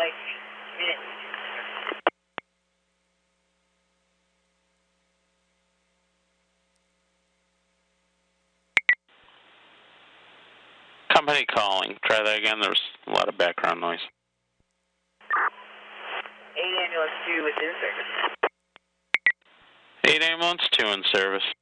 like minutes. Company calling. Try that again. There's a lot of background noise. 8 ambulance 2 is in service. 8 ambulance 2 in service.